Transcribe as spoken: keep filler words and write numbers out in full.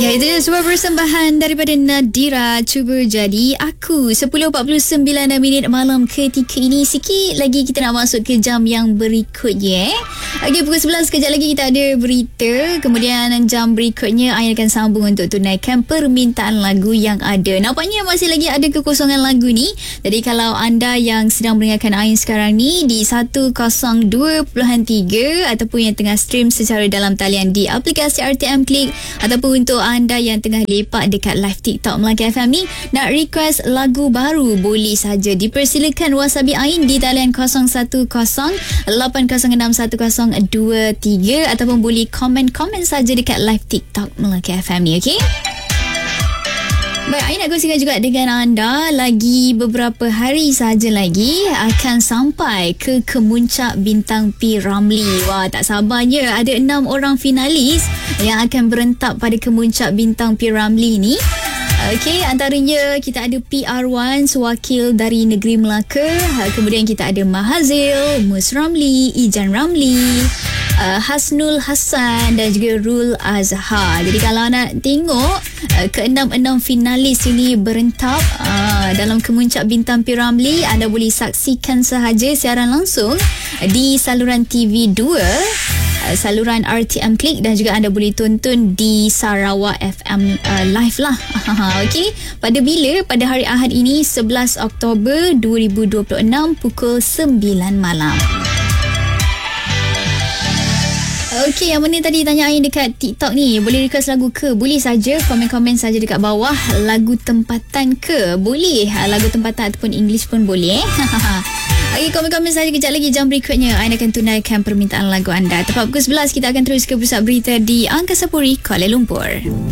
Ya, itu sebuah persembahan daripada Nadira, Cuba Jadi Aku. sepuluh empat puluh sembilan minit malam ketika ini. Sikit lagi kita nak masuk ke jam yang berikutnya. Okey, pukul sebelas kejap lagi kita ada berita. Kemudian jam berikutnya Ain akan sambung untuk tunaikan permintaan lagu yang ada. Nampaknya masih lagi ada kekosongan lagu ni. Jadi kalau anda yang sedang mendengarkan Ain sekarang ni di seratus dua puluhan tiga ataupun yang tengah stream secara dalam talian di aplikasi R T M Click, ataupun untuk anda yang tengah lepak dekat live TikTok Melaka F M ni, nak request lagu baru boleh saja dipersilakan wasabi Ain di talian kosong satu kosong lapan kosong enam satu kosong dua tiga, ataupun boleh komen-komen saja dekat live TikTok Melaka F M ni. Okey, baik, Ain nak kongsikan juga dengan anda, lagi beberapa hari saja lagi akan sampai ke Kemuncak Bintang P Ramlee. Wah, tak sabarnya. Ada enam orang finalis yang akan berentak pada Kemuncak Bintang P Ramlee ni. Okey, antaranya kita ada P R one, sewakil dari negeri Melaka. Kemudian kita ada Mahazil, Mus Ramlee, Ijan Ramlee, uh, Hasnul Hassan dan juga Rul Azhar. Jadi kalau nak tengok uh, keenam-enam finalis ini berentak uh, dalam Kemuncak Bintang P Ramlee, anda boleh saksikan sahaja siaran langsung di saluran T V dua, uh, saluran R T M Click, dan juga anda boleh tonton di Sarawak F M uh, live lah. Okey, pada bila? Pada hari Ahad ini, sebelas Oktober dua ribu dua puluh enam, pukul sembilan malam. Okey, yang mana tadi tanya Ain dekat TikTok ni, boleh request lagu ke? Boleh saja, komen-komen saja dekat bawah. Lagu tempatan ke? Boleh. Lagu tempatan ataupun English pun boleh. Okey, komen-komen saja. Kejap lagi jam berikutnya Ain akan tunaikan permintaan lagu anda. Tepat pukul sebelas kita akan terus ke pusat berita di Angkasa Puri, Kuala Lumpur.